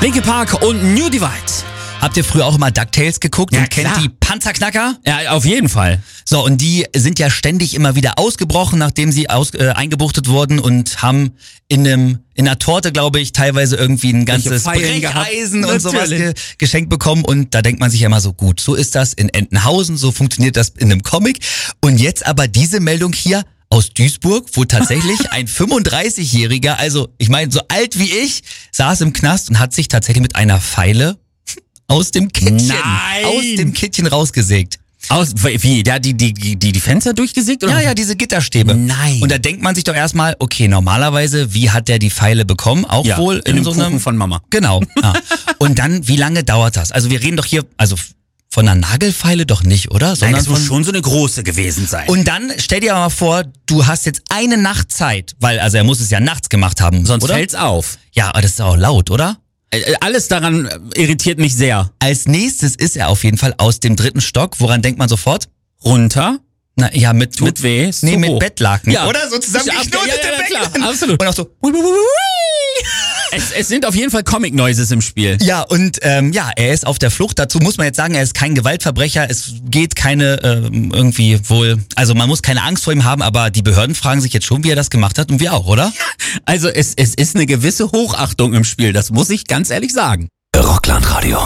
Linkin Park und New Divide. Habt ihr früher auch immer DuckTales geguckt und kennt die Panzerknacker? Ja, auf jeden Fall. So, und die sind ja ständig immer wieder ausgebrochen, nachdem sie eingebuchtet wurden und haben in einer Torte, glaube ich, teilweise irgendwie ein ganzes Brecheisen und sowas geschenkt bekommen. Und da denkt man sich ja immer so, gut, so ist das in Entenhausen, so funktioniert das in einem Comic. Und jetzt aber diese Meldung hier aus Duisburg, wo tatsächlich ein 35-Jähriger, also ich meine so alt wie ich, saß im Knast und hat sich tatsächlich mit einer Feile aus dem Kittchen rausgesägt. Wie? Der hat die Fenster durchgesägt? Oder? Ja, diese Gitterstäbe. Nein. Und da denkt man sich doch erstmal, okay, normalerweise, wie hat der die Pfeile bekommen? Auch ja, wohl in so einem Kuchen von Mama. Genau. Ja. Und dann, wie lange dauert das? Also wir reden doch hier, also von einer Nagelfeile doch nicht, oder? Sondern das muss schon so eine große gewesen sein. Und dann stell dir mal vor, du hast jetzt eine Nacht Zeit, weil, also er muss es ja nachts gemacht haben, sonst oder? Fällt's auf. Ja, aber das ist auch laut, oder? Alles daran irritiert mich sehr. Als nächstes ist er auf jeden Fall aus dem 3. Stock. Woran denkt man sofort? Runter? Na ja, mit weh. Nee, mit Bettlaken. Ja. Oder so zusammengeknotet. Ja, klar, absolut. Und auch so. Es sind auf jeden Fall Comic-Noises im Spiel. Ja, und er ist auf der Flucht. Dazu muss man jetzt sagen, er ist kein Gewaltverbrecher. Es geht keine irgendwie wohl, also man muss keine Angst vor ihm haben, aber die Behörden fragen sich jetzt schon, wie er das gemacht hat und wir auch, oder? Also es ist eine gewisse Hochachtung im Spiel, das muss ich ganz ehrlich sagen. Rockland Radio.